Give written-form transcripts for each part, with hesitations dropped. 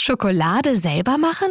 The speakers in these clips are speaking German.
Schokolade selber machen?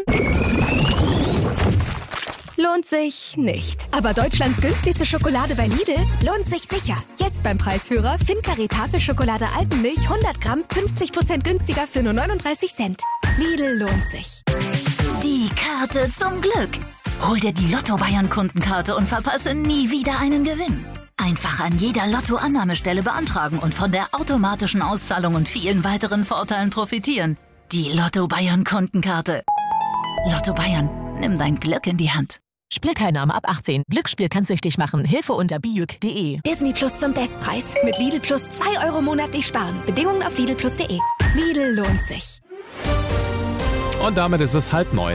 Lohnt sich nicht. Aber Deutschlands günstigste Schokolade bei Lidl lohnt sich sicher. Jetzt beim Preisführer Fincare Tafelschokolade Alpenmilch 100 Gramm 50% günstiger für nur 39 Cent. Lidl lohnt sich. Die Karte zum Glück. Hol dir die Lotto-Bayern-Kundenkarte und verpasse nie wieder einen Gewinn. Einfach an jeder Lotto-Annahmestelle beantragen und von der automatischen Auszahlung und vielen weiteren Vorteilen profitieren. Die Lotto-Bayern-Kundenkarte. Lotto Bayern, nimm dein Glück in die Hand. Spielteilnahme ab 18. Glücksspiel kann süchtig machen. Hilfe unter bijuk.de. Disney Plus zum Bestpreis. Mit Lidl Plus 2 € monatlich sparen. Bedingungen auf lidlplus.de. Lidl lohnt sich. Und damit ist es 8:30.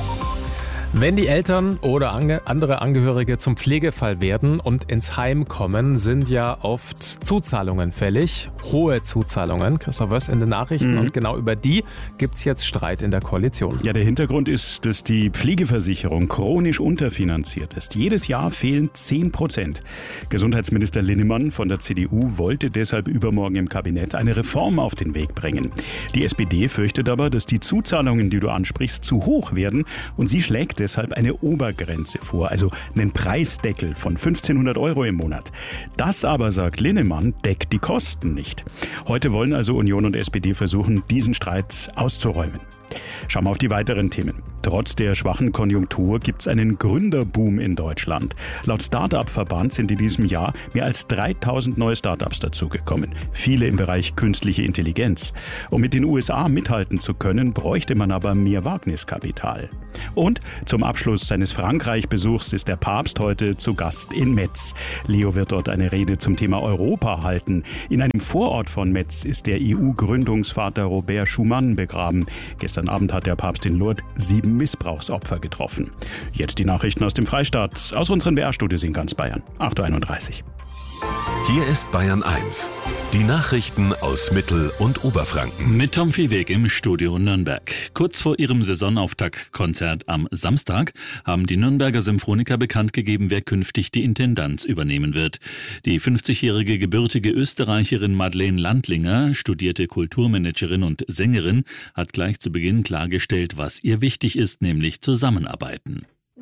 Wenn die Eltern oder andere Angehörige zum Pflegefall werden und ins Heim kommen, sind ja oft Zuzahlungen fällig. Hohe Zuzahlungen. Christoph Wöss in den Nachrichten. Und genau über die gibt es jetzt Streit in der Koalition. Ja, der Hintergrund ist, dass die Pflegeversicherung chronisch unterfinanziert ist. Jedes Jahr fehlen 10%. Gesundheitsminister Linnemann von der CDU wollte deshalb übermorgen im Kabinett eine Reform auf den Weg bringen. Die SPD fürchtet aber, dass die Zuzahlungen, die du ansprichst, zu hoch werden und sie schlägt deshalb eine Obergrenze vor, also einen Preisdeckel von 1.500 € im Monat. Das aber, sagt Linnemann, deckt die Kosten nicht. Heute wollen also Union und SPD versuchen, diesen Streit auszuräumen. Schauen wir auf die weiteren Themen. Trotz der schwachen Konjunktur gibt es einen Gründerboom in Deutschland. Laut Start-up-Verband sind in diesem Jahr mehr als 3.000 neue Start-ups dazugekommen. Viele im Bereich künstliche Intelligenz. Um mit den USA mithalten zu können, bräuchte man aber mehr Wagniskapital. Und zum Abschluss seines Frankreich-Besuchs ist der Papst heute zu Gast in Metz. Leo wird dort eine Rede zum Thema Europa halten. In einem Vorort von Metz ist der EU-Gründungsvater Robert Schuman begraben. Gestern Abend hat der Papst in Lourdes 7 Missbrauchsopfer getroffen. Jetzt die Nachrichten aus dem Freistaat, aus unseren BR-Studios in ganz Bayern. 8:31 Uhr. Hier ist Bayern 1. Die Nachrichten aus Mittel- und Oberfranken. Mit Tom Viehweg im Studio Nürnberg. Kurz vor ihrem Saisonauftaktkonzert am Samstag haben die Nürnberger Symphoniker bekannt gegeben, wer künftig die Intendanz übernehmen wird. Die 50-jährige gebürtige Österreicherin Madeleine Landlinger, studierte Kulturmanagerin und Sängerin, hat gleich zu Beginn klargestellt, was ihr wichtig ist, nämlich Zusammenarbeiten.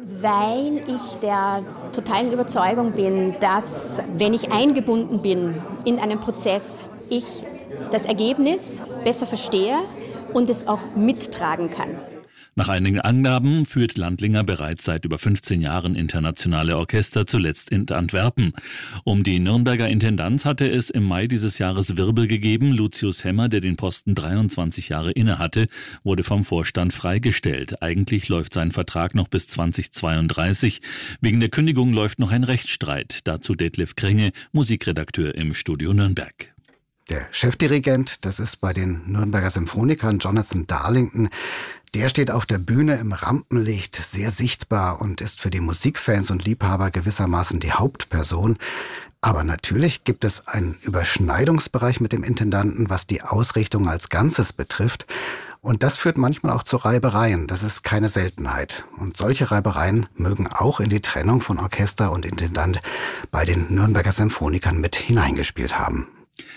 Weil ich der totalen Überzeugung bin, dass, wenn ich eingebunden bin in einen Prozess, ich das Ergebnis besser verstehe und es auch mittragen kann. Nach einigen Angaben führt Landlinger bereits seit über 15 Jahren internationale Orchester, zuletzt in Antwerpen. Um die Nürnberger Intendanz hatte es im Mai dieses Jahres Wirbel gegeben. Lucius Hemmer, der den Posten 23 Jahre innehatte, wurde vom Vorstand freigestellt. Eigentlich läuft sein Vertrag noch bis 2032. Wegen der Kündigung läuft noch ein Rechtsstreit. Dazu Detlef Krenge, Musikredakteur im Studio Nürnberg. Der Chefdirigent, das ist bei den Nürnberger Symphonikern Jonathan Darlington. Der steht auf der Bühne im Rampenlicht, sehr sichtbar und ist für die Musikfans und Liebhaber gewissermaßen die Hauptperson. Aber natürlich gibt es einen Überschneidungsbereich mit dem Intendanten, was die Ausrichtung als Ganzes betrifft. Und das führt manchmal auch zu Reibereien. Das ist keine Seltenheit. Und solche Reibereien mögen auch in die Trennung von Orchester und Intendant bei den Nürnberger Symphonikern mit hineingespielt haben.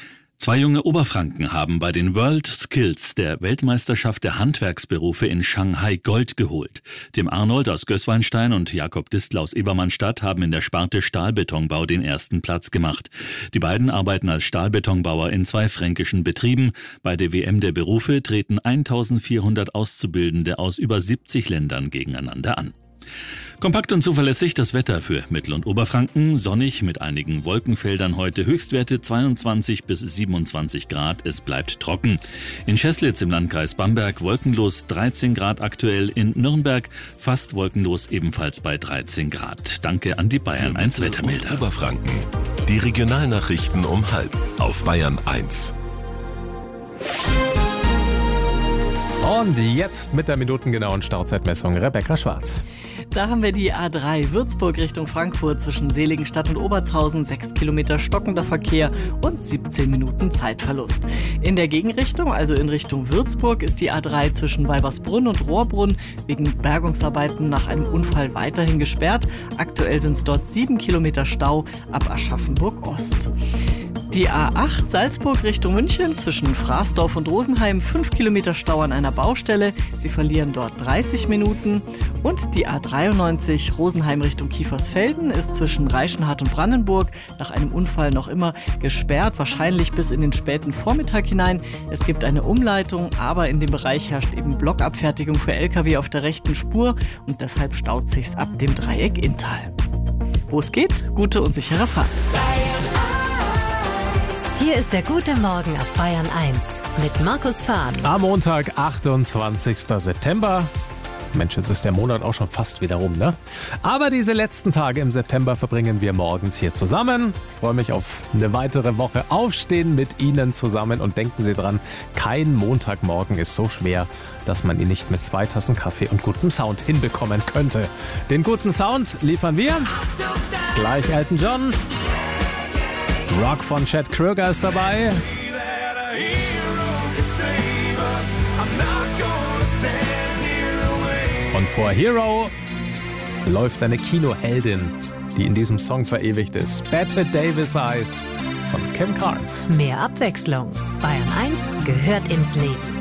2 junge Oberfranken haben bei den World Skills, der Weltmeisterschaft der Handwerksberufe in Shanghai, Gold geholt. Tim Arnold aus Gößweinstein und Jakob Distl aus Ebermannstadt haben in der Sparte Stahlbetonbau den ersten Platz gemacht. Die beiden arbeiten als Stahlbetonbauer in 2 fränkischen Betrieben. Bei der WM der Berufe treten 1400 Auszubildende aus über 70 Ländern gegeneinander an. Kompakt und zuverlässig das Wetter für Mittel- und Oberfranken. Sonnig mit einigen Wolkenfeldern heute. Höchstwerte 22 bis 27 Grad. Es bleibt trocken. In Scheßlitz im Landkreis Bamberg wolkenlos 13 Grad aktuell. In Nürnberg fast wolkenlos ebenfalls bei 13 Grad. Danke an die Bayern 1 Wettermelder. Oberfranken. Die Regionalnachrichten um 12:30 auf Bayern 1. Und jetzt mit der minutengenauen Stauzeitmessung Rebecca Schwarz. Da haben wir die A3 Würzburg Richtung Frankfurt zwischen Seligenstadt und Obertshausen, 6 Kilometer stockender Verkehr und 17 Minuten Zeitverlust. In der Gegenrichtung, also in Richtung Würzburg, ist die A3 zwischen Weibersbrunn und Rohrbrunn wegen Bergungsarbeiten nach einem Unfall weiterhin gesperrt. Aktuell sind es dort 7 Kilometer Stau ab Aschaffenburg Ost. Die A8 Salzburg Richtung München zwischen Fraßdorf und Rosenheim 5 Kilometer Stau an einer Baustelle. Sie verlieren dort 30 Minuten. Und die A93 Rosenheim Richtung Kiefersfelden ist zwischen Reichenhall und Brandenburg nach einem Unfall noch immer gesperrt, wahrscheinlich bis in den späten Vormittag hinein. Es gibt eine Umleitung, aber in dem Bereich herrscht eben Blockabfertigung für Lkw auf der rechten Spur und deshalb staut sich's ab dem Dreieck Inntal. Wo es geht, gute und sichere Fahrt. Hier ist der gute Morgen auf Bayern 1 mit Markus Fahn. Am Montag, 28. September. Mensch, jetzt ist der Monat auch schon fast wieder rum, ne? Aber diese letzten Tage im September verbringen wir morgens hier zusammen. Ich freue mich auf eine weitere Woche Aufstehen mit Ihnen zusammen. Und denken Sie dran, kein Montagmorgen ist so schwer, dass man ihn nicht mit 2 Tassen Kaffee und gutem Sound hinbekommen könnte. Den guten Sound liefern wir. Gleich Elton John. Rock von Chad Kroeger ist dabei. Und vor Hero läuft eine Kinoheldin, die in diesem Song verewigt ist. Bette Davis Eyes von Kim Carnes. Mehr Abwechslung. Bayern 1 gehört ins Leben.